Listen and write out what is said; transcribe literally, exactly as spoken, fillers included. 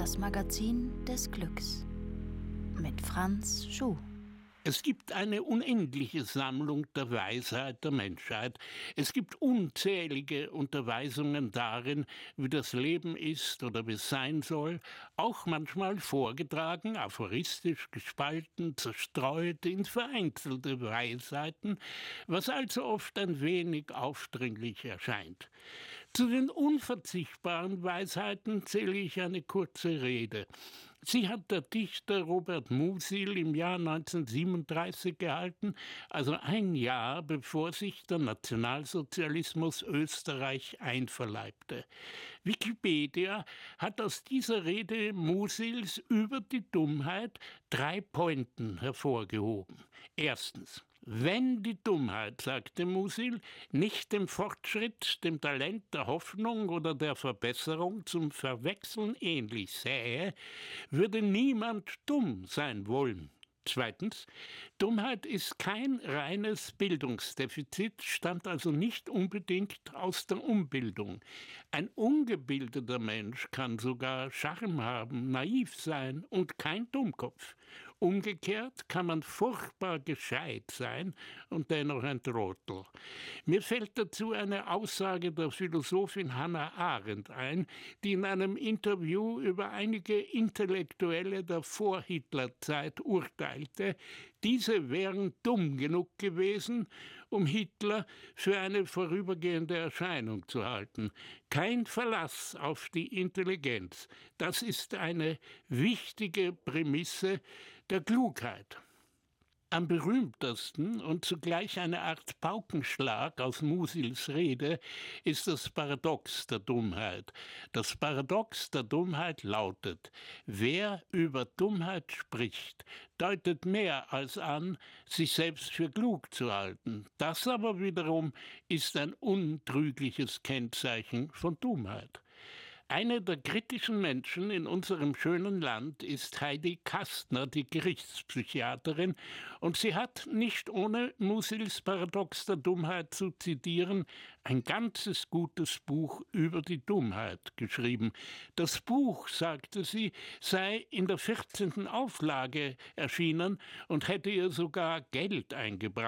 Das Magazin des Glücks mit Franz Schuh. Es gibt eine unendliche Sammlung der Weisheit der Menschheit. Es gibt unzählige Unterweisungen darin, wie das Leben ist oder wie es sein soll, auch manchmal vorgetragen, aphoristisch gespalten, zerstreut in vereinzelte Weisheiten, was allzu oft ein wenig aufdringlich erscheint. Zu den unverzichtbaren Weisheiten zähle ich eine kurze Rede. Sie hat der Dichter Robert Musil im Jahr neunzehnhundertsiebenunddreißig gehalten, also ein Jahr bevor sich der Nationalsozialismus Österreich einverleibte. Wikipedia hat aus dieser Rede Musils über die Dummheit drei Pointen hervorgehoben. Erstens: Wenn die Dummheit, sagte Musil, nicht dem Fortschritt, dem Talent, der Hoffnung oder der Verbesserung zum Verwechseln ähnlich sähe, würde niemand dumm sein wollen. Zweitens: Dummheit ist kein reines Bildungsdefizit, stammt also nicht unbedingt aus der Unbildung. Ein ungebildeter Mensch kann sogar Charme haben, naiv sein und kein Dummkopf. Umgekehrt kann man furchtbar gescheit sein und dennoch ein Trottel. Mir fällt dazu eine Aussage der Philosophin Hannah Arendt ein, die in einem Interview über einige Intellektuelle der Vor-Hitler-Zeit urteilte, diese wären dumm genug gewesen, um Hitler für eine vorübergehende Erscheinung zu halten. Kein Verlass auf die Intelligenz. Das ist eine wichtige Prämisse der Klugheit. Am berühmtesten und zugleich eine Art Paukenschlag aus Musils Rede ist das Paradox der Dummheit. Das Paradox der Dummheit lautet: Wer über Dummheit spricht, deutet mehr als an, sich selbst für klug zu halten. Das aber wiederum ist ein untrügliches Kennzeichen von Dummheit. Eine der kritischen Menschen in unserem schönen Land ist Heidi Kastner, die Gerichtspsychiaterin, und sie hat, nicht ohne Musils Paradox der Dummheit zu zitieren, ein ganzes gutes Buch über die Dummheit geschrieben. Das Buch, sagte sie, sei in der vierzehnten Auflage erschienen und hätte ihr sogar Geld eingebracht.